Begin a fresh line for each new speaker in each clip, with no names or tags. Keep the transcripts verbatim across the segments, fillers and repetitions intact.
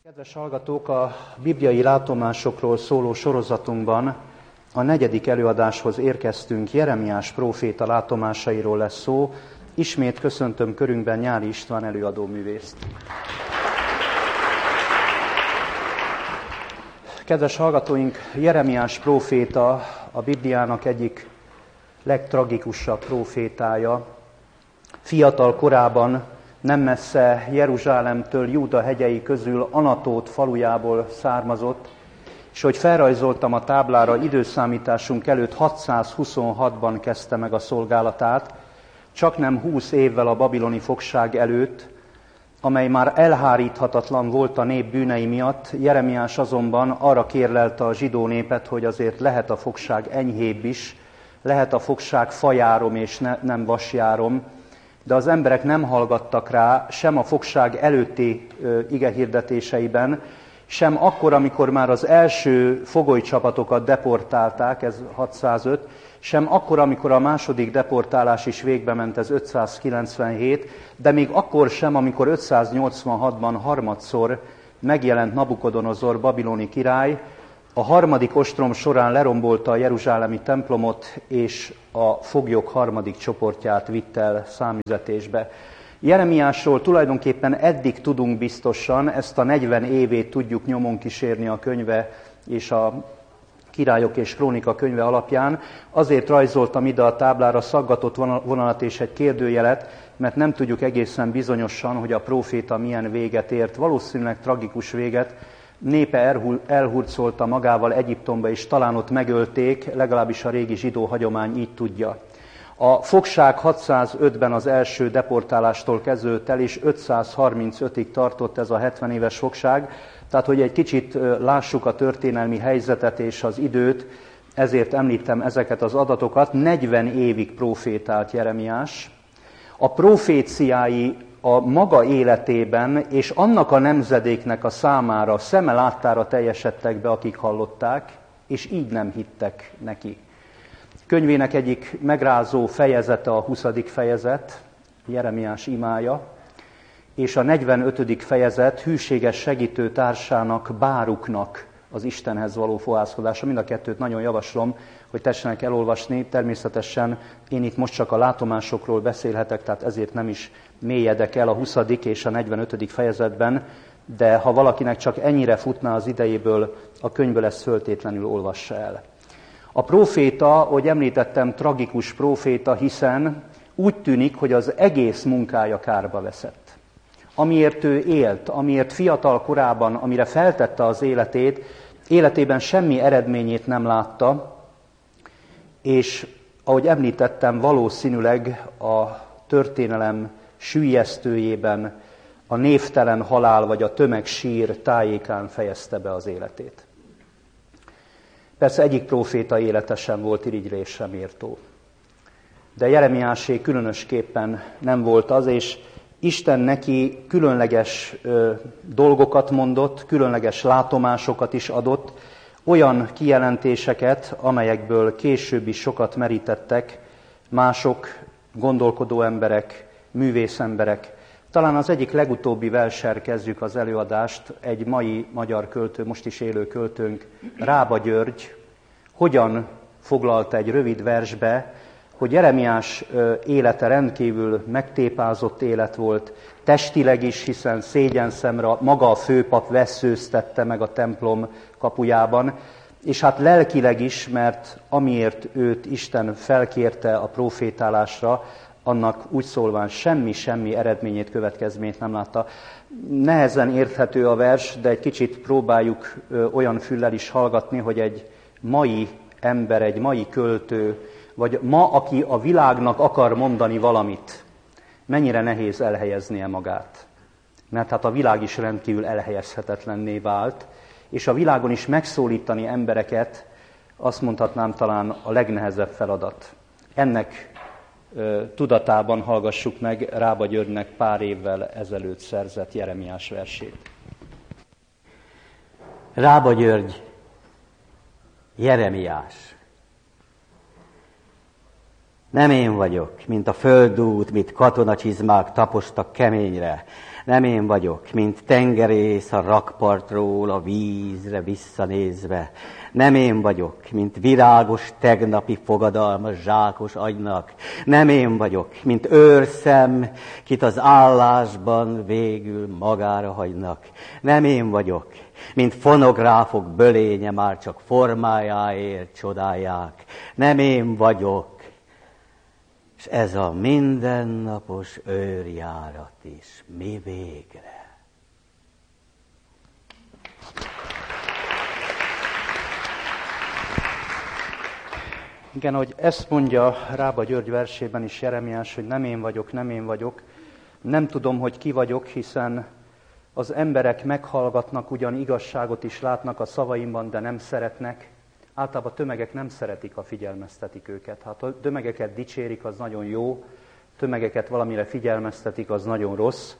Kedves hallgatók, a bibliai látomásokról szóló sorozatunkban a negyedik előadáshoz érkeztünk. Jeremiás próféta látomásairól lesz szó. Ismét köszöntöm körünkben Nyáli István előadóművészt. Kedves hallgatóink, Jeremiás próféta a Bibliának egyik legtragikusabb prófétája. Fiatal korában, nem messze Jeruzsálemtől, Júda hegyei közül Anatót falujából származott, és hogy felrajzoltam a táblára, időszámításunk előtt hatszázhuszonhatban kezdte meg a szolgálatát, csaknem húsz évvel a babiloni fogság előtt, amely már elháríthatatlan volt a nép bűnei miatt. Jeremiás azonban arra kérlelte a zsidó népet, hogy azért lehet a fogság enyhébb is, lehet a fogság fajárom és ne, nem vasjárom, de az emberek nem hallgattak rá, sem a fogság előtti ö, igehirdetéseiben, sem akkor, amikor már az első fogolycsapatokat deportálták, ez hatszázöt, sem akkor, amikor a második deportálás is végbe ment, ez ötszázkilencvenhét, de még akkor sem, amikor ötszáznyolcvanhatban harmadszor megjelent Nabukodonozor babiloni király, a harmadik ostrom során lerombolta a jeruzsálemi templomot, és a foglyok harmadik csoportját vitt el számüzetésbe. Jeremiásról tulajdonképpen eddig tudunk biztosan, ezt a negyven évét tudjuk nyomon kísérni a könyve és a Királyok és Krónika könyve alapján. Azért rajzoltam ide a táblára szaggatott vonalat és egy kérdőjelet, mert nem tudjuk egészen bizonyosan, hogy a próféta milyen véget ért. Valószínűleg tragikus véget. Népe elhurcolta magával Egyiptomba, és talán ott megölték, legalábbis a régi zsidó hagyomány így tudja. A fogság hatszázötben az első deportálástól kezdődött el, és ötszázharmincötig tartott ez a hetven éves fogság. Tehát, hogy egy kicsit lássuk a történelmi helyzetet és az időt, ezért említem ezeket az adatokat. negyven évig prófétált Jeremiás. A proféciái a maga életében és annak a nemzedéknek a számára, szeme láttára teljesedtek be, akik hallották, és így nem hittek neki. Könyvének egyik megrázó fejezete a huszadik fejezet, Jeremiás imája, és a negyvenötödik fejezet hűséges segítő társának, Báruknak az Istenhez való fohászkodása. Mind a kettőt nagyon javaslom, hogy tessenek elolvasni. Természetesen én itt most csak a látomásokról beszélhetek, tehát ezért nem is mélyedek el a huszadik és a negyvenötödik fejezetben, de ha valakinek csak ennyire futna az idejéből, a könyvből ezt föltétlenül olvassa el. A próféta, ahogy említettem, tragikus próféta, hiszen úgy tűnik, hogy az egész munkája kárba veszett. Amiért ő élt, amiért fiatal korában, amire feltette az életét, életében semmi eredményét nem látta, és ahogy említettem, valószínűleg a történelem süllyesztőjében a névtelen halál vagy a tömegsír tájékán fejezte be az életét. Persze egyik próféta élete sem volt irigylésre méltó, de Jeremiásé különösképpen nem volt az, és Isten neki különleges ö, dolgokat mondott, különleges látomásokat is adott, olyan kijelentéseket, amelyekből később is sokat merítettek mások, gondolkodó emberek, művészemberek. Talán az egyik legutóbbi verssel kezdjük az előadást, egy mai magyar költő, most is élő költőnk, Rába György, hogyan foglalta egy rövid versbe, hogy Jeremiás élete rendkívül megtépázott élet volt, testileg is, hiszen szégyenszemre maga a főpap vesszőztette meg a templom kapujában, és hát lelkileg is, mert amiért őt Isten felkérte a profétálásra, annak úgy szólván semmi-semmi eredményét, következményt nem látta. Nehezen érthető a vers, de egy kicsit próbáljuk olyan füllel is hallgatni, hogy egy mai ember, egy mai költő, vagy ma, aki a világnak akar mondani valamit, mennyire nehéz elhelyeznie magát. Mert hát a világ is rendkívül elhelyezhetetlenné vált, és a világon is megszólítani embereket, azt mondhatnám talán a legnehezebb feladat. Ennek ö, tudatában hallgassuk meg Rába Györgynek pár évvel ezelőtt szerzett Jeremiás versét.
Rába György, Jeremiás. Nem én vagyok, mint a földút, mit katonacsizmák tapostak keményre. Nem én vagyok, mint tengerész a rakpartról a vízre visszanézve. Nem én vagyok, mint virágos tegnapi fogadalmas zsákos agynak. Nem én vagyok, mint őrszem, kit az állásban végül magára hagynak. Nem én vagyok, mint fonográfok bölénye már csak formájáért csodálják. Nem én vagyok, és ez a mindennapos őrjárat is mi végre.
Igen, hogy ezt mondja Rába György versében is Jeremiás, hogy nem én vagyok, nem én vagyok. Nem tudom, hogy ki vagyok, hiszen az emberek meghallgatnak, ugyan igazságot is látnak a szavaimban, de nem szeretnek. Általában a tömegek nem szeretik, ha figyelmeztetik őket. Hát a tömegeket dicsérik, az nagyon jó, tömegeket valamire figyelmeztetik, az nagyon rossz.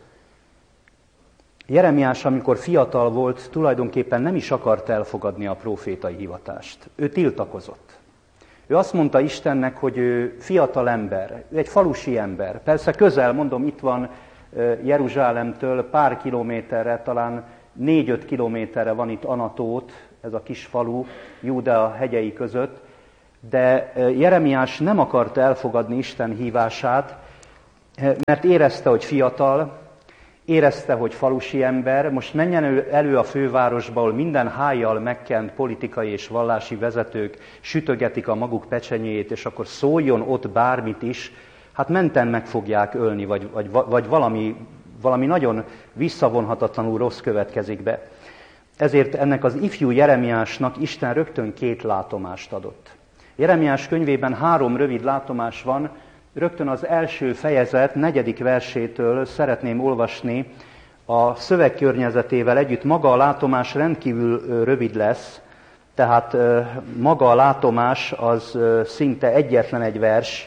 Jeremiás, amikor fiatal volt, tulajdonképpen nem is akart elfogadni a prófétai hivatást. Ő tiltakozott. Ő azt mondta Istennek, hogy ő fiatal ember, ő egy falusi ember. Persze közel, mondom, itt van Jeruzsálemtől pár kilométerre, talán négy-öt kilométerre van itt Anatót, ez a kis falu Júdea hegyei között, de Jeremiás nem akarta elfogadni Isten hívását, mert érezte, hogy fiatal, érezte, hogy falusi ember, most menjen elő a fővárosba, ahol minden hájjal megkent politikai és vallási vezetők sütögetik a maguk pecsenyét, és akkor szóljon ott bármit is, hát menten meg fogják ölni, vagy, vagy, vagy valami, valami nagyon visszavonhatatlanul rossz következik be. Ezért ennek az ifjú Jeremiásnak Isten rögtön két látomást adott. Jeremiás könyvében három rövid látomás van, rögtön az első fejezet negyedik versétől szeretném olvasni a szövegkörnyezetével együtt. Maga a látomás rendkívül rövid lesz, tehát maga a látomás az szinte egyetlen egy vers,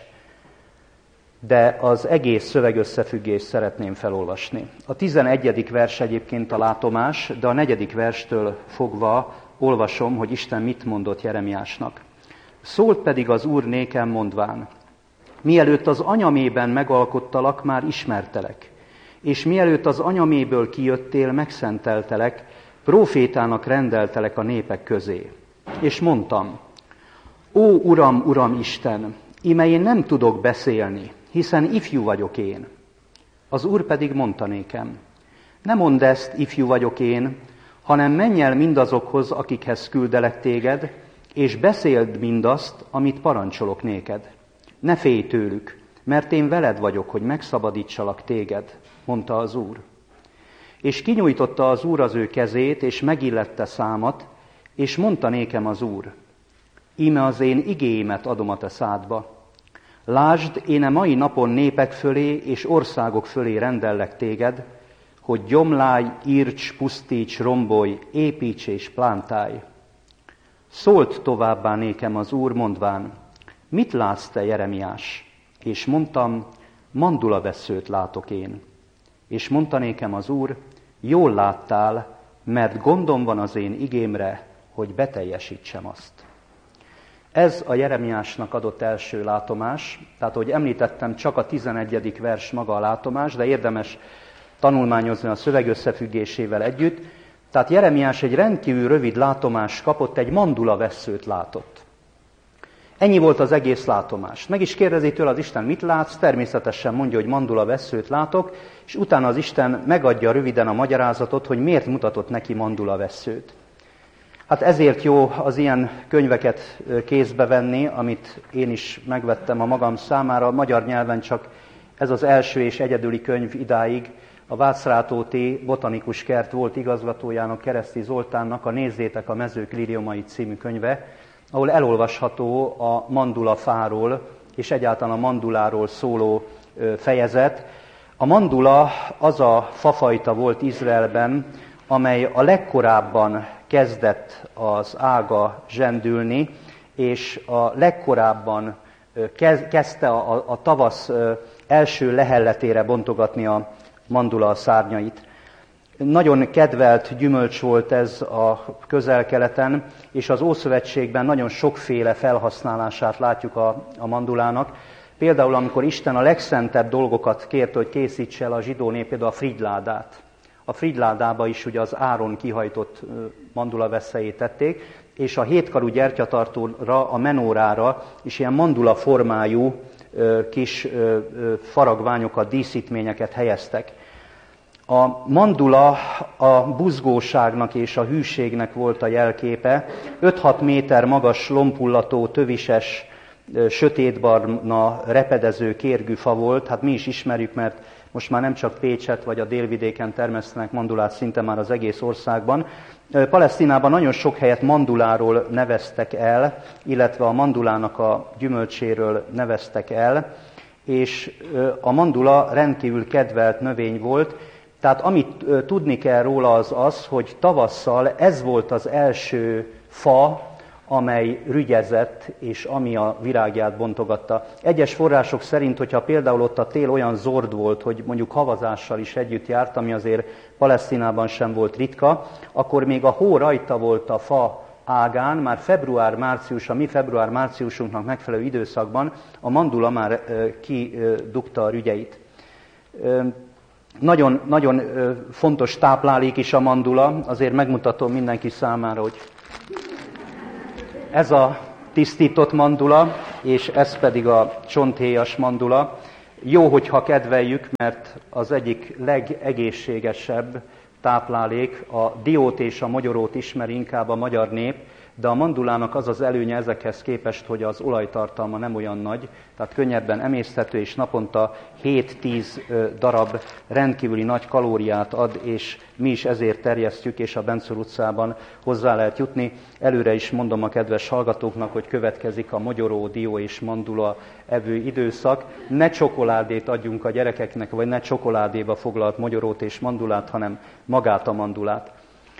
de az egész szövegösszefüggést szeretném felolvasni. A tizenegyedik vers egyébként a látomás, de a negyedik verstől fogva olvasom, hogy Isten mit mondott Jeremiásnak. Szólt pedig az Úr nékem mondván, mielőtt az anyamében megalkottalak, már ismertelek, és mielőtt az anyaméből kijöttél, megszenteltelek, prófétának rendeltelek a népek közé. És mondtam, ó Uram, Uram Isten, íme én nem tudok beszélni, hiszen ifjú vagyok én. Az Úr pedig mondta nékem, ne mondd ezt, ifjú vagyok én, hanem menj el mindazokhoz, akikhez küldelek téged, és beszéld mindazt, amit parancsolok néked. Ne félj tőlük, mert én veled vagyok, hogy megszabadítsalak téged, mondta az Úr. És kinyújtotta az Úr az ő kezét, és megillette számat, és mondta nékem az Úr, íme az én igéimet adom a te szádba. Lásd, én a mai napon népek fölé és országok fölé rendellek téged, hogy gyomlálj, írts, pusztíts, rombolj, építs és plántálj. Szólt továbbá nékem az Úr, mondván, mit látsz te, Jeremiás? És mondtam, mandulaveszőt látok én. És mondta nékem az Úr, jól láttál, mert gondom van az én igémre, hogy beteljesítsem azt. Ez a Jeremiásnak adott első látomás, tehát ahogy említettem, csak a tizenegyedik vers maga a látomás, de érdemes tanulmányozni a szöveg összefüggésével együtt. Tehát Jeremiás egy rendkívül rövid látomást kapott, egy mandulaveszőt látott. Ennyi volt az egész látomás. Meg is kérdezi tőle az Isten, mit látsz? Természetesen mondja, hogy mandulaveszőt látok, és utána az Isten megadja röviden a magyarázatot, hogy miért mutatott neki mandulaveszőt. Hát ezért jó az ilyen könyveket kézbe venni, amit én is megvettem a magam számára. A magyar nyelven csak ez az első és egyedüli könyv idáig. A Vácrátóti Botanikus Kert volt igazgatójának, Kereszti Zoltánnak a Nézzétek a mezők liliomai című könyve, ahol elolvasható a mandulafáról és egyáltalán a manduláról szóló fejezet. A mandula az a fafajta volt Izraelben, amely a legkorábban kezdett az ága zsendülni, és a legkorábban kezdte a, a tavasz első lehelletére bontogatni a mandula szárnyait. Nagyon kedvelt gyümölcs volt ez a Közel-Keleten, és az Ószövetségben nagyon sokféle felhasználását látjuk a, a mandulának. Például, amikor Isten a legszentebb dolgokat kérte, hogy készítse el a zsidó nép, például a frigyládát. A frigyládába is ugye az Áron kihajtott mandula veszélyét tették, és a hétkarú gyertyatartóra, a menórára is ilyen mandula formájú kis faragványokat, díszítményeket helyeztek. A mandula a buzgóságnak és a hűségnek volt a jelképe. öt-hat méter magas, lompullató, tövises, sötétbarna, repedező kérgűfa volt. Hát mi is ismerjük, mert most már nem csak Pécset vagy a délvidéken termesztenek mandulát, szinte már az egész országban. Palesztinában nagyon sok helyet manduláról neveztek el, illetve a mandulának a gyümölcséről neveztek el, és a mandula rendkívül kedvelt növény volt. Tehát amit tudni kell róla az az, hogy tavasszal ez volt az első fa, amely rügyezett, és ami a virágját bontogatta. Egyes források szerint, hogyha például ott a tél olyan zord volt, hogy mondjuk havazással is együtt járt, ami azért Palesztinában sem volt ritka, akkor még a hó rajta volt a fa ágán, már február-március, a mi február-márciusunknak megfelelő időszakban a mandula már kidugta a rügyeit. Nagyon, nagyon fontos táplálék is a mandula, azért megmutatom mindenki számára, hogy ez a tisztított mandula, és ez pedig a csonthéjas mandula. Jó, hogyha kedveljük, mert az egyik legegészségesebb táplálék, a diót és a mogyorót ismeri inkább a magyar nép, de a mandulának az az előnye ezekhez képest, hogy az olajtartalma nem olyan nagy, tehát könnyebben emészthető, és naponta hét-tíz darab rendkívüli nagy kalóriát ad, és mi is ezért terjesztjük, és a Bencor utcában hozzá lehet jutni. Előre is mondom a kedves hallgatóknak, hogy következik a mogyoró, dió és mandula evő időszak. Ne csokoládét adjunk a gyerekeknek, vagy ne csokoládéba foglalt mogyorót és mandulát, hanem magát a mandulát.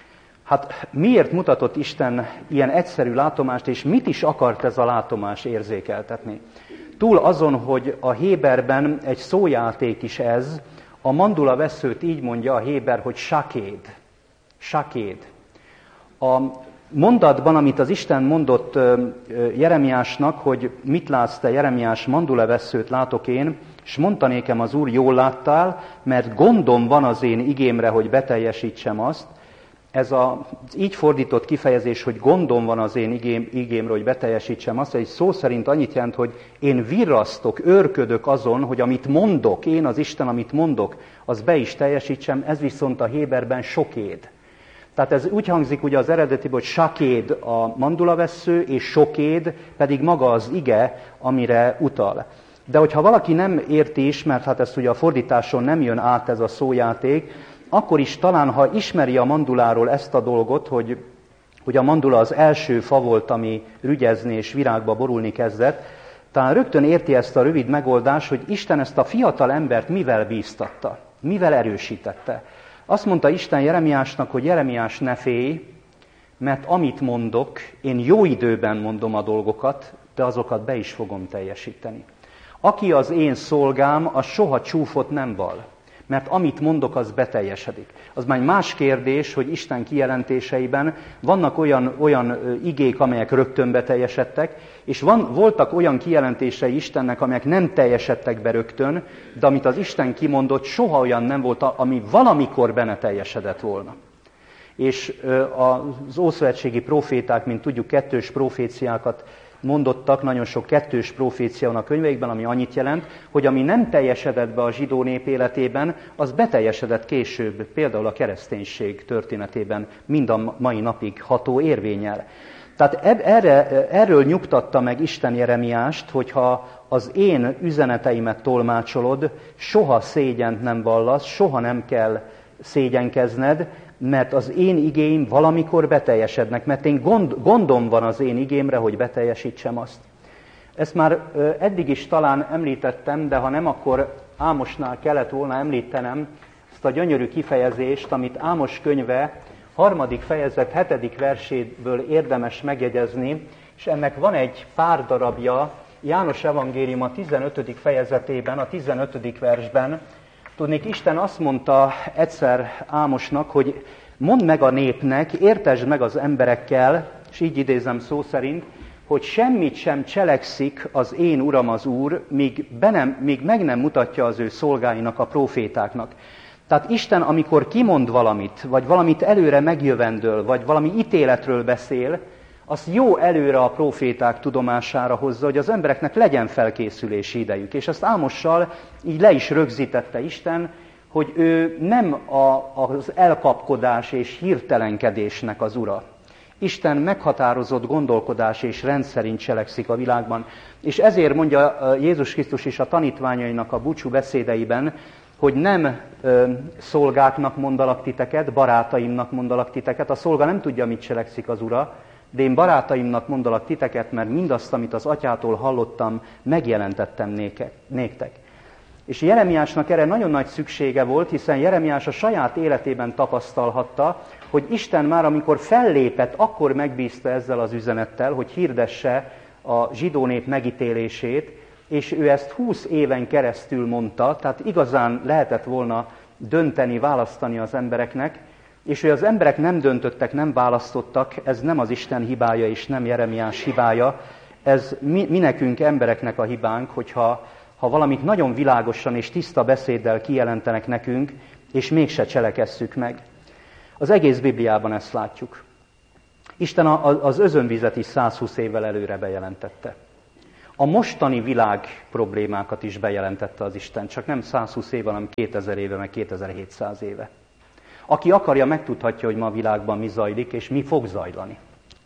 Hát miért mutatott Isten ilyen egyszerű látomást, és mit is akart ez a látomás érzékeltetni? Túl azon, hogy a héberben egy szójáték is ez, a mandula veszőt így mondja a héber, hogy sakéd. Sakéd. A mondatban, amit az Isten mondott Jeremiásnak, hogy mit látsz te, Jeremiás, mandula veszőt látok én, és mondta nékem az Úr, jól láttál, mert gondom van az én igémre, hogy beteljesítsem azt. Ez az így fordított kifejezés, hogy gondom van az én igém, igémről, hogy beteljesítsem azt, hogy szó szerint annyit jelent, hogy én virrasztok, őrködök azon, hogy amit mondok, én az Isten, amit mondok, az be is teljesítsem, ez viszont a héberben sokéd. Tehát ez úgy hangzik ugye az eredetiben, hogy sakéd a mandulavessző, és sokéd pedig maga az ige, amire utal. De hogyha valaki nem érti is, mert hát ezt ugye a fordításon nem jön át ez a szójáték, akkor is talán, ha ismeri a manduláról ezt a dolgot, hogy, hogy a mandula az első fa volt, ami rügyezni és virágba borulni kezdett, talán rögtön érti ezt a rövid megoldást, hogy Isten ezt a fiatal embert mivel bíztatta, mivel erősítette. Azt mondta Isten Jeremiásnak, hogy Jeremiás, ne félj, mert amit mondok, én jó időben mondom a dolgokat, de azokat be is fogom teljesíteni. Aki az én szolgám, az soha csúfot nem val. Mert amit mondok, az beteljesedik. Az már egy más kérdés, hogy Isten kijelentéseiben vannak olyan, olyan igék, amelyek rögtön beteljesedtek, és van, voltak olyan kijelentései Istennek, amelyek nem teljesedtek be rögtön, de amit az Isten kimondott, soha olyan nem volt, ami valamikor benne teljesedett volna. És az ószövetségi proféták, mint tudjuk, kettős proféciákat mondottak, nagyon sok kettős profécia van a könyveikben, ami annyit jelent, hogy ami nem teljesedett be a zsidó nép életében, az beteljesedett később, például a kereszténység történetében, mind a mai napig ható érvénnyel. Tehát erre, erről nyugtatta meg Isten Jeremiást, hogyha az én üzeneteimet tolmácsolod, soha szégyent nem vallasz, soha nem kell szégyenkezned, mert az én igéim valamikor beteljesednek, mert én gond, gondom van az én igémre, hogy beteljesítsem azt. Ezt már eddig is talán említettem, de ha nem, akkor Ámosnál kellett volna említenem ezt a gyönyörű kifejezést, amit Ámos könyve harmadik fejezet hetedik verséből érdemes megjegyezni, és ennek van egy pár darabja János evangélium a tizenötödik fejezetében, a tizenötödik versben. Tudnék, Isten azt mondta egyszer Ámosnak, hogy mondd meg a népnek, értesd meg az emberekkel, és így idézem szó szerint, hogy semmit sem cselekszik az én Uram az Úr, míg, be nem, míg meg nem mutatja az ő szolgáinak, a prófétáknak. Tehát Isten, amikor kimond valamit, vagy valamit előre megjövendöl, vagy valami ítéletről beszél, azt jó előre a próféták tudomására hozza, hogy az embereknek legyen felkészülési idejük. És ezt Ámossal így le is rögzítette Isten, hogy ő nem a, az elkapkodás és hirtelenkedésnek az ura. Isten meghatározott gondolkodás és rendszerint cselekszik a világban. És ezért mondja Jézus Krisztus is a tanítványainak a búcsú beszédeiben, hogy nem ö, szolgáknak mondalak titeket, barátaimnak mondalak titeket. A szolga nem tudja, mit cselekszik az ura, de én barátaimnak mondalak titeket, mert mindazt, amit az atyától hallottam, megjelentettem néktek. És Jeremiásnak erre nagyon nagy szüksége volt, hiszen Jeremiás a saját életében tapasztalhatta, hogy Isten már amikor fellépett, akkor megbízta ezzel az üzenettel, hogy hirdesse a zsidó nép megítélését, és ő ezt húsz éven keresztül mondta, tehát igazán lehetett volna dönteni, választani az embereknek, és hogy az emberek nem döntöttek, nem választottak, ez nem az Isten hibája és nem Jeremiás hibája, ez mi, mi nekünk embereknek a hibánk, hogyha ha valamit nagyon világosan és tiszta beszéddel kijelentenek nekünk, és mégse cselekesszük meg. Az egész Bibliában ezt látjuk. Isten az özönvizet is százhúsz évvel előre bejelentette. A mostani világ problémákat is bejelentette az Isten, csak nem százhúsz éve, hanem kétezer éve, meg kétezer-hétszáz éve. Aki akarja, megtudhatja, hogy ma a világban mi zajlik, és mi fog zajlani.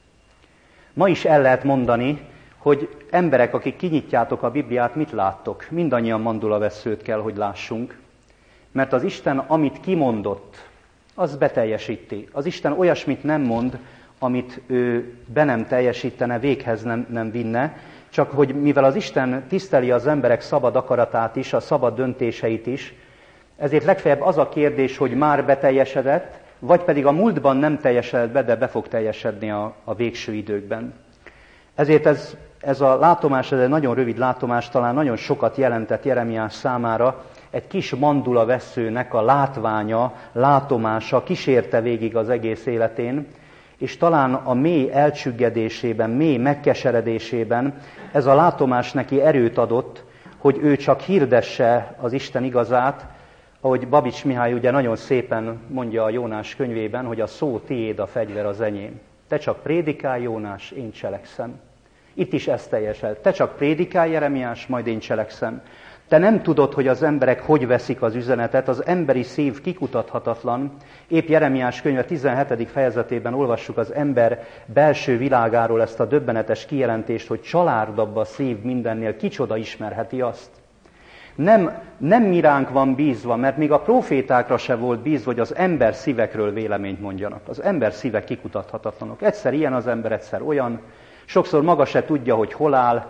Ma is el lehet mondani, hogy emberek, akik kinyitjátok a Bibliát, mit láttok? Mindannyian mandulavesszőt kell, hogy lássunk. Mert az Isten, amit kimondott, az beteljesíti. Az Isten olyasmit nem mond, amit ő be nem teljesítene, véghez nem, nem vinne, csak hogy mivel az Isten tiszteli az emberek szabad akaratát is, a szabad döntéseit is, ezért legfeljebb az a kérdés, hogy már beteljesedett, vagy pedig a múltban nem teljesedett be, de be fog teljesedni a, a végső időkben. Ezért ez, ez a látomás, ez egy nagyon rövid látomás, talán nagyon sokat jelentett Jeremiás számára, egy kis mandula vesszőnek a látványa, látomása kísérte végig az egész életén, és talán a mély elcsüggedésében, mély megkeseredésében ez a látomás neki erőt adott, hogy ő csak hirdesse az Isten igazát, ahogy Babics Mihály ugye nagyon szépen mondja a Jónás könyvében, hogy a szó tiéd, a fegyver az enyém. Te csak prédikálj, Jónás, én cselekszem. Itt is ez teljesed. Te csak prédikálj, Jeremiás, majd én cselekszem. Te nem tudod, hogy az emberek hogy veszik az üzenetet, az emberi szív kikutathatatlan. Épp Jeremiás könyve tizenhetedik fejezetében olvassuk az ember belső világáról ezt a döbbenetes kijelentést, hogy csalárdabb a szív mindennél, kicsoda ismerheti azt. Nem, nem mi ránk van bízva, mert még a profétákra se volt bízva, hogy az ember szívekről véleményt mondjanak. Az ember szívek kikutathatatlanok. Egyszer ilyen az ember, egyszer olyan. Sokszor maga se tudja, hogy hol áll.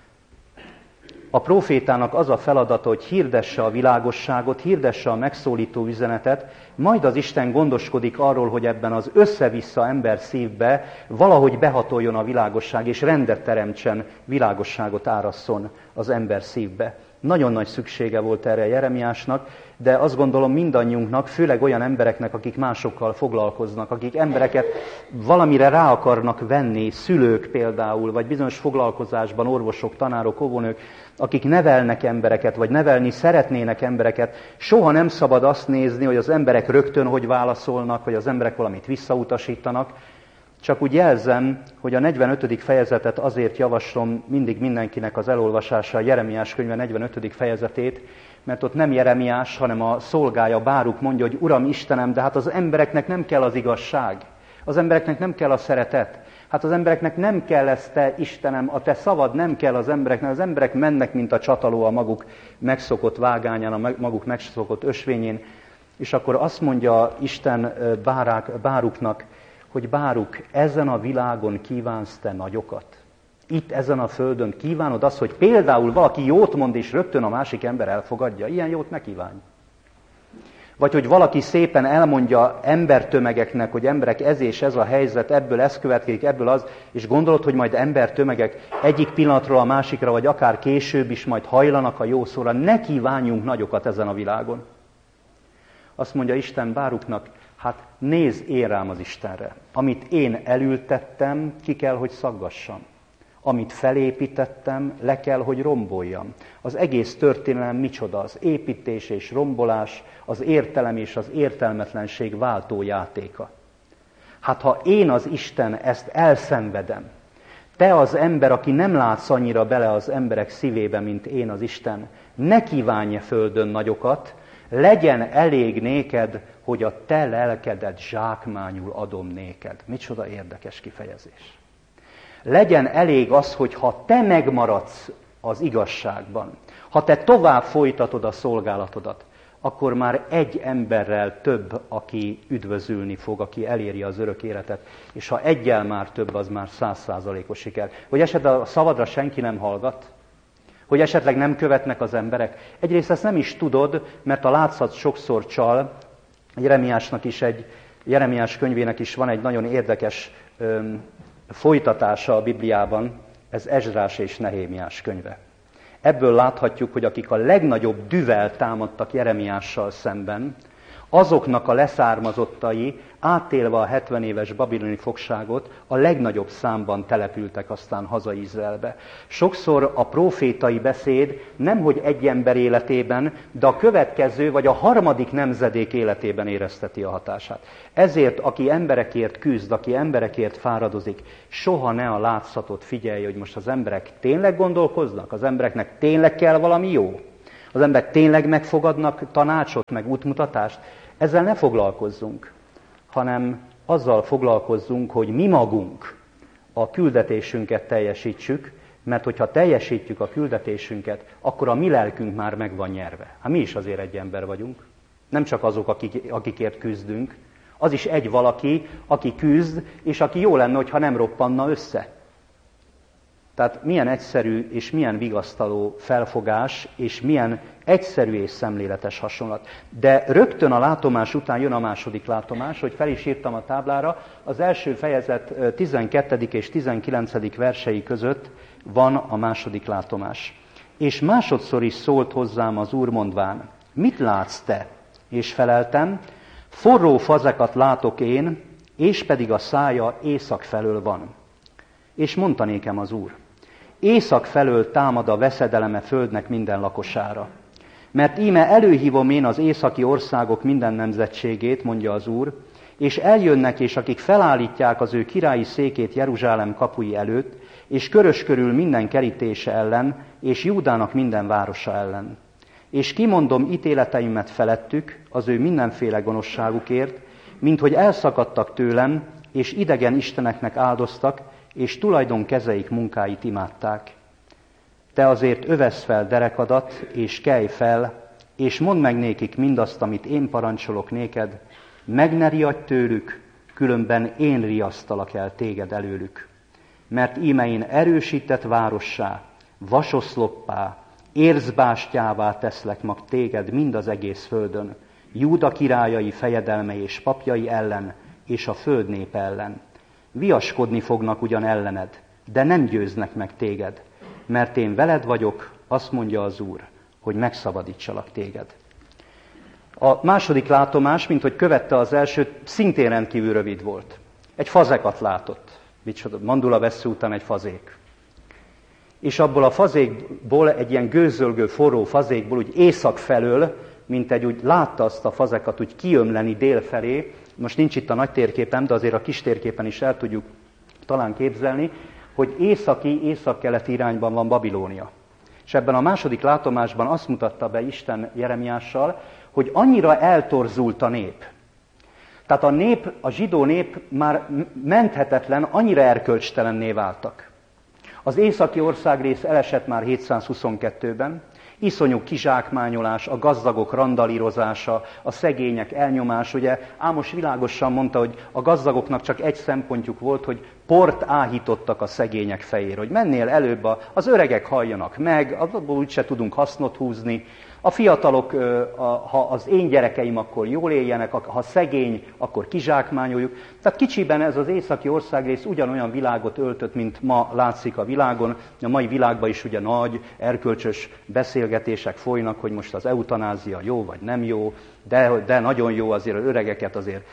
A profétának az a feladata, hogy hirdesse a világosságot, hirdesse a megszólító üzenetet, majd az Isten gondoskodik arról, hogy ebben az össze-vissza ember szívbe valahogy behatoljon a világosság, és rendet teremtsen, világosságot árasszon az ember szívbe. Nagyon nagy szüksége volt erre Jeremiásnak, de azt gondolom mindannyiunknak, főleg olyan embereknek, akik másokkal foglalkoznak, akik embereket valamire rá akarnak venni, szülők például, vagy bizonyos foglalkozásban orvosok, tanárok, óvónők, akik nevelnek embereket, vagy nevelni szeretnének embereket, soha nem szabad azt nézni, hogy az emberek rögtön hogy válaszolnak, vagy az emberek valamit visszautasítanak. Csak úgy jelzem, hogy a negyvenötödik fejezetet azért javaslom mindig mindenkinek az elolvasása, a Jeremiás könyve negyvenötödik fejezetét, mert ott nem Jeremiás, hanem a szolgája Báruk mondja, hogy Uram Istenem, de hát az embereknek nem kell az igazság, az embereknek nem kell a szeretet, hát az embereknek nem kell ezt, te Istenem, a te szavad nem kell az embereknek, az emberek mennek, mint a csataló a maguk megszokott vágányán, a maguk megszokott ösvényén, és akkor azt mondja Isten Bárák, Báruknak, hogy Báruk, ezen a világon kívánsz te nagyokat. Itt ezen a földön kívánod azt, hogy például valaki jót mond, és rögtön a másik ember elfogadja. Ilyen jót ne kívánj. Vagy hogy valaki szépen elmondja embertömegeknek, hogy emberek ez és ez a helyzet, ebből ez következik, ebből az, és gondolod, hogy majd embertömegek egyik pillanatról a másikra, vagy akár később is majd hajlanak a jó szóra. Ne kívánjunk nagyokat ezen a világon. Azt mondja Isten Báruknak, hát nézz én rám az Istenre. Amit én elültettem, ki kell, hogy szaggassam. Amit felépítettem, le kell, hogy romboljam. Az egész történelem micsoda? Az építés és rombolás, az értelem és az értelmetlenség váltó játéka. Hát ha én az Isten ezt elszenvedem, te az ember, aki nem látsz annyira bele az emberek szívébe, mint én az Isten, ne kívánj földön nagyokat, legyen elég néked, hogy a te lelkedet zsákmányul adom néked. Micsoda érdekes kifejezés. Legyen elég az, hogy ha te megmaradsz az igazságban, ha te tovább folytatod a szolgálatodat, akkor már egy emberrel több, aki üdvözülni fog, aki eléri az örök életet. És ha egyel már több, az már száz százalékos siker. Hogy esetleg a szavadra senki nem hallgat? Hogy esetleg nem követnek az emberek? Egyrészt ezt nem is tudod, mert a látszat sokszor csal. Jeremiásnak is egy, Jeremiás könyvének is van egy nagyon érdekes öm, folytatása a Bibliában, ez Ezrás és Nehémiás könyve. Ebből láthatjuk, hogy akik a legnagyobb dühvel támadtak Jeremiással szemben, azoknak a leszármazottai, átélve a hetven éves babiloni fogságot, a legnagyobb számban települtek aztán haza Izraelbe. Sokszor a prófétai beszéd nemhogy egy ember életében, de a következő vagy a harmadik nemzedék életében érezteti a hatását. Ezért, aki emberekért küzd, aki emberekért fáradozik, soha ne a látszatot figyelje, hogy most az emberek tényleg gondolkoznak, az embereknek tényleg kell valami jó, az emberek tényleg megfogadnak tanácsot, meg útmutatást. Ezzel ne foglalkozzunk, hanem azzal foglalkozzunk, hogy mi magunk a küldetésünket teljesítsük, mert hogyha teljesítjük a küldetésünket, akkor a mi lelkünk már meg van nyerve. Hát mi is azért egy ember vagyunk, nem csak azok, akik, akikért küzdünk, az is egy valaki, aki küzd, és aki jó lenne, hogyha nem roppanna össze. Tehát milyen egyszerű és milyen vigasztaló felfogás, és milyen egyszerű és szemléletes hasonlat. De rögtön a látomás után jön a második látomás, hogy fel is írtam a táblára, az első fejezet tizenkettedik és tizenkilencedik versei között van a második látomás. És másodszor is szólt hozzám az Úr mondván, mit látsz te? És feleltem, forró fazekat látok én, és pedig a szája észak felől van. És mondta nékem az Úr, észak felől támad a veszedeleme földnek minden lakosára. Mert íme előhívom én az északi országok minden nemzetségét, mondja az Úr, és eljönnek, és akik felállítják az ő királyi székét Jeruzsálem kapui előtt, és körös körül minden kerítése ellen, és Júdának minden városa ellen. És kimondom ítéleteimet felettük az ő mindenféle gonoszságukért, mint hogy elszakadtak tőlem, és idegen isteneknek áldoztak, és tulajdon kezeik munkáit imádták. Te azért övesz fel derekadat, és kelj fel, és mondd meg nékik mindazt, amit én parancsolok néked, meg ne riadj tőlük, különben én riasztalak el téged előlük. Mert íme én erősített várossá, vasoszloppá, érzbástyává teszlek mag téged mind az egész földön, Júda királyai fejedelmei és papjai ellen, és a föld népe ellen. Viaskodni fognak ugyan ellened, de nem győznek meg téged, mert én veled vagyok, azt mondja az Úr, hogy megszabadítsalak téged. A második látomás, mint hogy követte az elsőt, szintén rendkívül rövid volt. Egy fazekat látott. Mandula vessző után egy fazék. És abból a fazékból, egy ilyen gőzölgő, forró fazékból, úgy észak felől, mint egy úgy látta azt a fazekat úgy kiömleni dél felé. Most nincs itt a nagy térképen, de azért a kis térképen is el tudjuk talán képzelni, hogy északi, északkeleti irányban van Babilónia. És ebben a második látomásban azt mutatta be Isten Jeremiással, hogy annyira eltorzult a nép. Tehát a nép, a zsidó nép már menthetetlen, annyira erkölcstelenné váltak. Az északi országrész elesett már hétszázhuszonkettőben, iszonyú kizsákmányolás, a gazdagok randalírozása, a szegények elnyomás. Ugye Ámos világosan mondta, hogy a gazdagoknak csak egy szempontjuk volt, hogy port áhítottak a szegények fejére, hogy mennél előbb, az öregek halljanak meg, abból úgyse tudunk hasznot húzni, A fiatalok, ha az én gyerekeim, akkor jól éljenek, ha szegény, akkor kizsákmányoljuk. Tehát kicsiben ez az északi országrész ugyanolyan világot öltött, mint ma látszik a világon. A mai világban is ugye nagy, erkölcsös beszélgetések folynak, hogy most az eutanázia jó vagy nem jó, de, de nagyon jó, azért az öregeket azért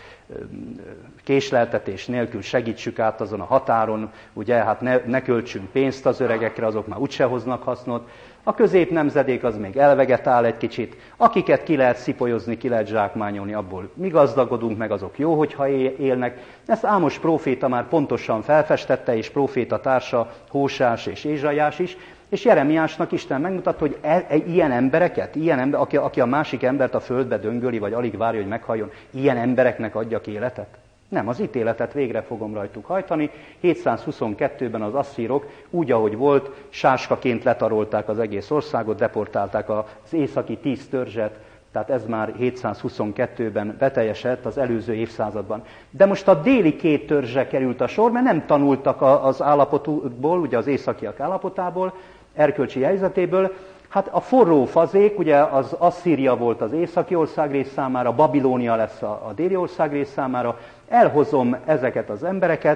késleltetés nélkül segítsük át azon a határon, ugye, hát ne, ne költsünk pénzt az öregekre, azok már úgyse hoznak hasznot. A középnemzedék az még elvegetál egy kicsit, akiket ki lehet szipolyozni, ki lehet zsákmányolni, abból mi gazdagodunk, meg azok jó, hogyha élnek. Ezt Ámos próféta már pontosan felfestette, és próféta társa Hósás és Ézsaiás is, és Jeremiásnak Isten megmutatta, hogy e, e, ilyen embereket, ilyen ember, aki, aki a másik embert a földbe döngöli, vagy alig várja, hogy meghalljon, ilyen embereknek adjak életet? Nem, az ítéletet végre fogom rajtuk hajtani. hétszázhuszonkettőben az asszírok úgy, ahogy volt, sáskaként letarolták az egész országot, deportálták az északi tíz törzset, tehát ez már hétszázhuszonkettőben beteljesedett az előző évszázadban. De most a déli két törzsre került a sor, mert nem tanultak az állapotból, ugye az északiak állapotából, erkölcsi helyzetéből. Hát a forró fazék, ugye az Asszíria volt az északi országrész számára, Babilónia lesz a, a déli országrész számára. Elhozom ezeket az embereket.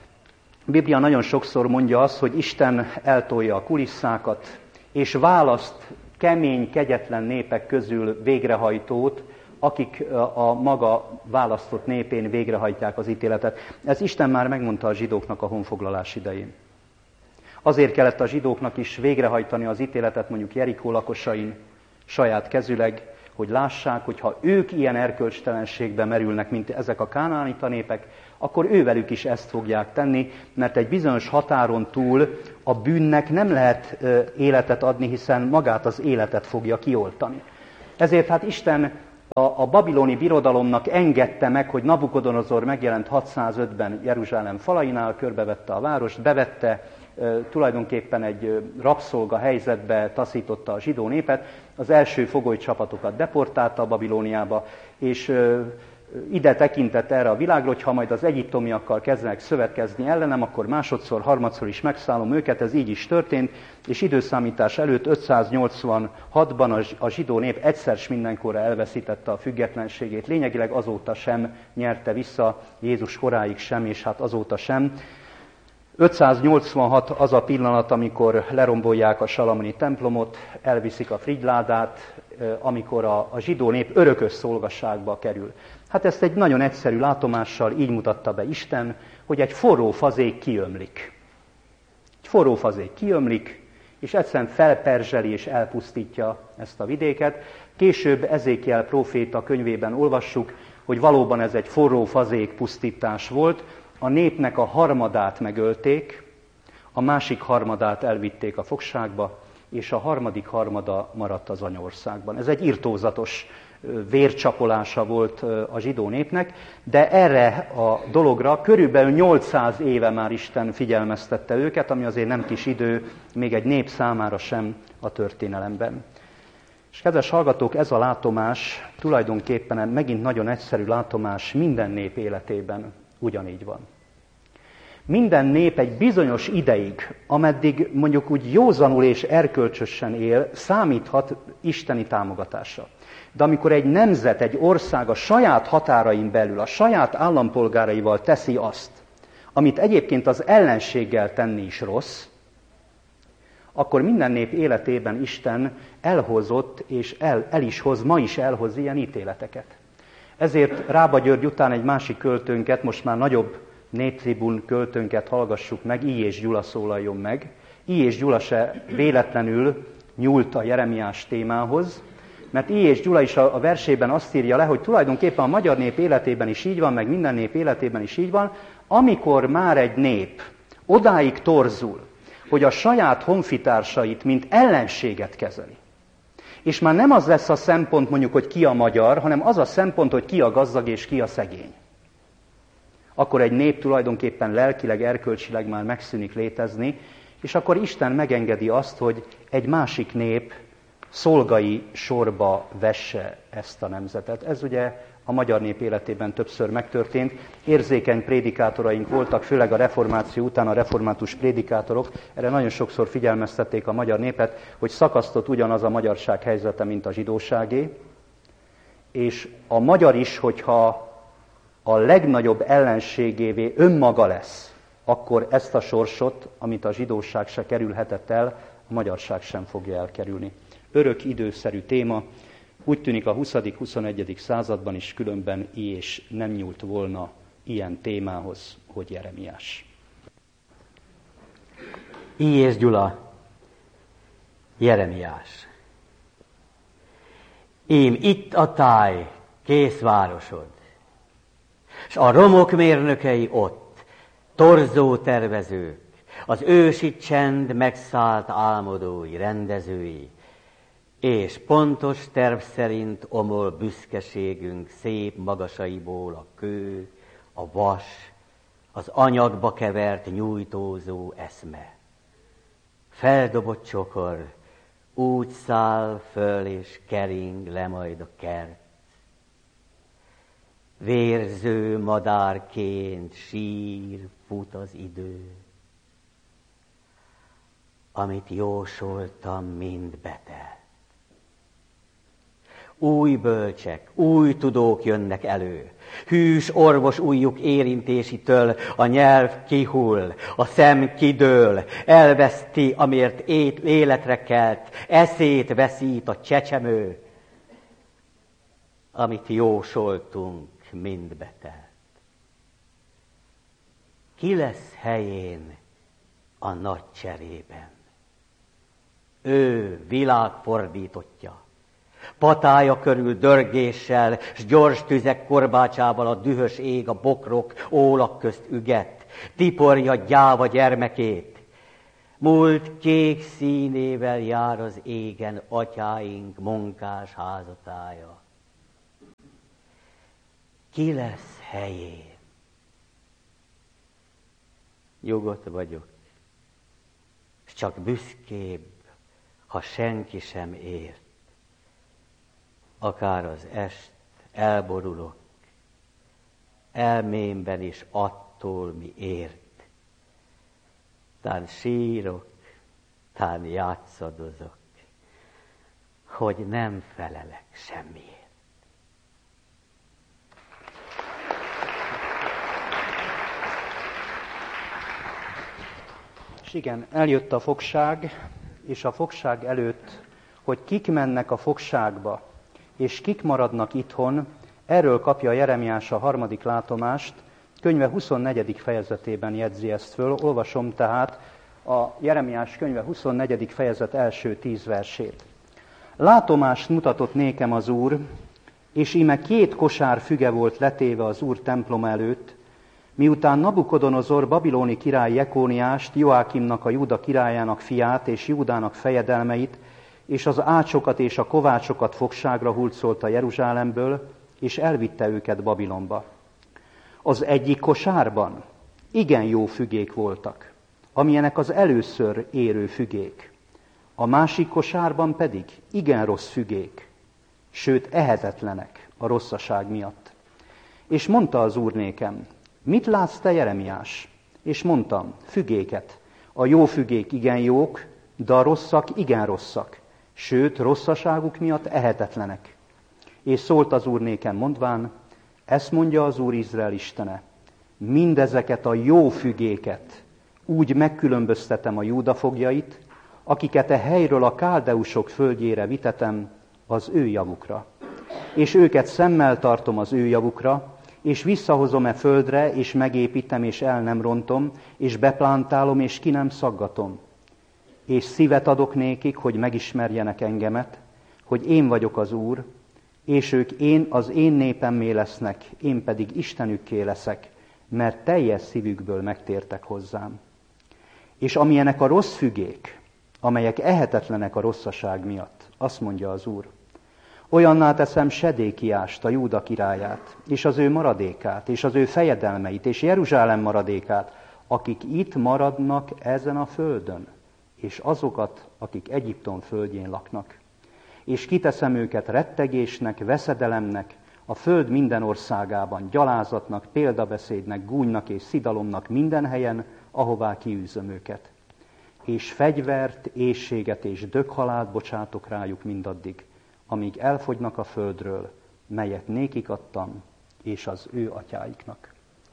A Biblia nagyon sokszor mondja azt, hogy Isten eltolja a kulisszákat, és választ kemény, kegyetlen népek közül végrehajtót, akik a maga választott népén végrehajtják az ítéletet. Ez Isten már megmondta a zsidóknak a honfoglalás idején. Azért kellett a zsidóknak is végrehajtani az ítéletet mondjuk Jerikó lakosain saját kezüleg, hogy lássák, hogy ha ők ilyen erkölcstelenségbe merülnek, mint ezek a kánaánita népek, akkor ővelük is ezt fogják tenni, mert egy bizonyos határon túl a bűnnek nem lehet életet adni, hiszen magát az életet fogja kioltani. Ezért hát Isten a, a babiloni birodalomnak engedte meg, hogy Nabukodonozor megjelent hatszázötben Jeruzsálem falainál, körbevette a várost, bevette, tulajdonképpen egy rabszolga helyzetbe taszította a zsidó népet, az első fogolycsapatokat deportálta a Babilóniába, és ide tekintett erre a világra, hogy ha majd az egyiptomiakkal kezdenek szövetkezni ellenem, akkor másodszor, harmadszor is megszállom őket, ez így is történt, és időszámítás előtt ötszáznyolcvanhatban a zsidó nép egyszer s mindenkorra elveszítette a függetlenségét, lényegileg azóta sem nyerte vissza, Jézus koráig sem, és hát azóta sem. ötszáznyolcvanhat az a pillanat, amikor lerombolják a salamoni templomot, elviszik a frigyládát, amikor a, a zsidó nép örökös szolgasságba kerül. Hát ezt egy nagyon egyszerű látomással így mutatta be Isten, hogy egy forró fazék kiömlik. Egy forró fazék kiömlik, és egyszerűen felperzseli és elpusztítja ezt a vidéket. Később Ezékiel próféta könyvében olvassuk, hogy valóban ez egy forró fazék pusztítás volt, a népnek a harmadát megölték, a másik harmadát elvitték a fogságba, és a harmadik harmada maradt az anyaországban. Ez egy irtózatos vércsapolása volt a zsidó népnek, de erre a dologra körülbelül nyolcszáz éve már Isten figyelmeztette őket, ami azért nem kis idő, még egy nép számára sem a történelemben. És kedves hallgatók, ez a látomás tulajdonképpen megint nagyon egyszerű látomás minden nép életében. Ugyanígy van. Minden nép egy bizonyos ideig, ameddig mondjuk úgy józanul és erkölcsösen él, számíthat isteni támogatásra. De amikor egy nemzet, egy ország a saját határain belül, a saját állampolgáraival teszi azt, amit egyébként az ellenséggel tenni is rossz, akkor minden nép életében Isten elhozott, és el, el is hoz, ma is elhoz ilyen ítéleteket. Ezért Rába György után egy másik költőnket, most már nagyobb néptribun költőnket hallgassuk meg, I. és Gyula szólaljon meg. I. és Gyula se véletlenül nyúlt a Jeremiás témához, mert I. és Gyula is a versében azt írja le, hogy tulajdonképpen a magyar nép életében is így van, meg minden nép életében is így van, amikor már egy nép odáig torzul, hogy a saját honfitársait, mint ellenséget kezeli. És már nem az lesz a szempont mondjuk, hogy ki a magyar, hanem az a szempont, hogy ki a gazdag és ki a szegény. Akkor egy nép tulajdonképpen lelkileg, erkölcsileg már megszűnik létezni, és akkor Isten megengedi azt, hogy egy másik nép szolgai sorba vesse ezt a nemzetet. Ez ugye a magyar nép életében többször megtörtént. Érzékeny prédikátoraink voltak, főleg a reformáció után a református prédikátorok. Erre nagyon sokszor figyelmeztették a magyar népet, hogy szakasztott ugyanaz a magyarság helyzete, mint a zsidóságé. És a magyar is, hogyha a legnagyobb ellenségévé önmaga lesz, akkor ezt a sorsot, amit a zsidóság se kerülhetett el, a magyarság sem fogja elkerülni. Örök időszerű téma, úgy tűnik a huszadik-huszonegyedik században is különben és nem nyúlt volna ilyen témához, hogy Jeremiás.
I. és Gyula, Jeremiás. Ím itt a táj, kész városod, s a romok mérnökei ott, torzó tervezők, az ősi csend megszállt álmodói, rendezői, és pontos terv szerint omol büszkeségünk szép magasaiból a kő, a vas, az anyagba kevert nyújtózó eszme. Feldobott csokor, úgy száll föl és kering le majd a kert. Vérző madárként sír, fut az idő. Amit jósoltam, mind betelt. Új bölcsek, új tudók jönnek elő. Hűs orvos ujjuk érintésitől a nyelv kihull, a szem kidől, elveszti, amért ét, életre kelt, eszét veszít a csecsemő. Amit jósoltunk, mind betelt. Ki lesz helyén a nagy cserében? Ő világfordítottja. Patája körül dörgéssel, s gyors tüzek korbácsával a dühös ég a bokrok, ólak közt üget, tiporja gyáva gyermekét. Múlt kék színével jár az égen atyáink munkás házatája. Ki lesz helyén? Nyugodt vagyok, s csak büszkébb, ha senki sem ért. Akár az est elborulok, elmémben is attól mi ért. Tán sírok, tán játszadozok, hogy nem felelek semmiért.
És igen, eljött a fogság, és a fogság előtt, hogy kik mennek a fogságba, és kik maradnak itthon, erről kapja Jeremiás a harmadik látomást, könyve huszonnegyedik fejezetében jegyzi ezt föl. Olvasom tehát a Jeremiás könyve huszonnegyedik fejezet első tíz versét. Látomást mutatott nékem az Úr, és íme két kosár füge volt letéve az Úr templom előtt, miután Nabukodonozor babiloni király Jekóniást, Joákimnak a Júda királyának fiát és Júdának fejedelmeit, és az ácsokat és a kovácsokat fogságra hurcolta Jeruzsálemből, és elvitte őket Babilonba. Az egyik kosárban igen jó fügék voltak, amilyenek az először érő fügék. A másik kosárban pedig igen rossz fügék, sőt ehetetlenek a rosszaság miatt. És mondta az Úr nékem, mit látsz te, Jeremiás? És mondtam, fügéket. A jó fügék igen jók, de a rosszak igen rosszak, sőt rosszaságuk miatt ehetetlenek. És szólt az Úr nékem mondván, ezt mondja az Úr Izrael Istene, mindezeket a jó fügéket úgy megkülönböztetem a Júda foglyait, akiket e helyről a káldeusok földjére vitetem az ő javukra. És őket szemmel tartom az ő javukra, és visszahozom e földre, és megépítem, és el nem rontom, és beplántálom, és ki nem szaggatom. És szívet adok nékik, hogy megismerjenek engemet, hogy én vagyok az Úr, és ők én, az én népemmé lesznek, én pedig Istenükké leszek, mert teljes szívükből megtértek hozzám. És amilyenek a rossz fügék, amelyek ehetetlenek a rosszaság miatt, azt mondja az Úr, olyanná teszem Sedékiást, a Júda királyát, és az ő maradékát, és az ő fejedelmeit, és Jeruzsálem maradékát, akik itt maradnak ezen a földön, és azokat, akik Egyiptom földjén laknak. És kiteszem őket rettegésnek, veszedelemnek, a föld minden országában, gyalázatnak, példabeszédnek, gúnynak és szidalomnak minden helyen, ahová kiűzöm őket. És fegyvert, éhséget és döghalált bocsátok rájuk mindaddig, amíg elfogynak a földről, melyet nékik adtam, és az ő atyáiknak.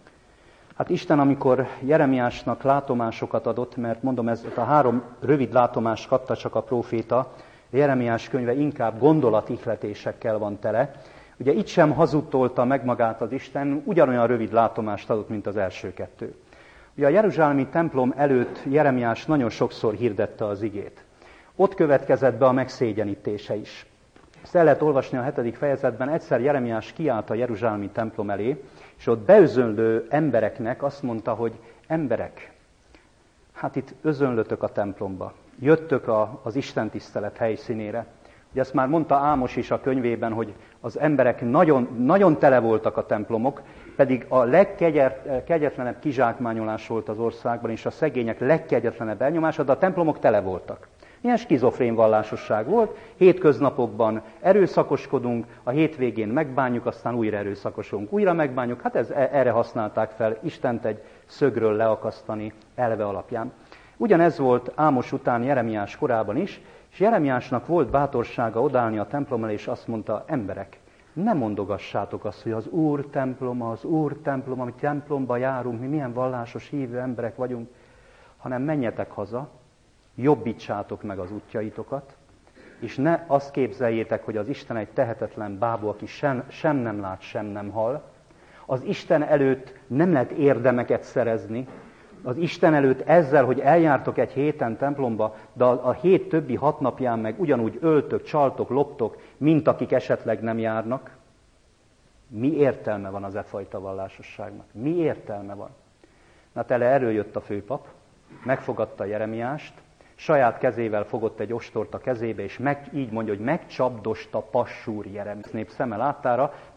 Hát Isten, amikor Jeremiásnak látomásokat adott, mert mondom, ez a három rövid látomást kapta csak a próféta, Jeremiás könyve inkább gondolatihletésekkel van tele. Ugye itt sem hazudtolta meg magát az Isten, ugyanolyan rövid látomást adott, mint az első kettő. Ugye a jeruzsálemi templom előtt Jeremiás nagyon sokszor hirdette az igét. Ott következett be a megszégyenítése is. Ezt el lehet olvasni a hetedik fejezetben, egyszer Jeremiás kiállt a jeruzsálemi templom elé, és ott beözönlő embereknek azt mondta, hogy emberek, hát itt özönlötök a templomba, jöttök a, az istentisztelet helyszínére. Ugye ezt már mondta Ámos is a könyvében, hogy az emberek nagyon, nagyon tele voltak a templomok, pedig a legkegyetlenebb kizsákmányolás volt az országban, és a szegények legkegyetlenebb elnyomása, de a templomok tele voltak. Ilyen skizofrén vallásosság volt, hétköznapokban erőszakoskodunk, a hétvégén megbánjuk, aztán újra erőszakosunk, újra megbánjuk. Hát ez, erre használták fel Istent egy szögről leakasztani elve alapján. Ugyanez volt Ámos után Jeremiás korában is, és Jeremiásnak volt bátorsága odállni a templom elé, és azt mondta, emberek, ne mondogassátok azt, hogy az Úr temploma, az Úr temploma, mi templomba járunk, mi milyen vallásos hívő emberek vagyunk, hanem menjetek haza, jobbítsátok meg az útjaitokat, és ne azt képzeljétek, hogy az Isten egy tehetetlen bábú, aki sem, sem nem lát, sem nem hall. Az Isten előtt nem lehet érdemeket szerezni, az Isten előtt ezzel, hogy eljártok egy héten templomba, de a, a hét többi hat napján meg ugyanúgy öltök, csaltok, loptok, mint akik esetleg nem járnak. Mi értelme van az e fajta vallásosságnak? Mi értelme van? Na tele erről jött a főpap, megfogadta Jeremiást, saját kezével fogott egy ostort a kezébe, és meg, így mondja, hogy megcsapdosta Passúr Jeremiás nép szeme láttára,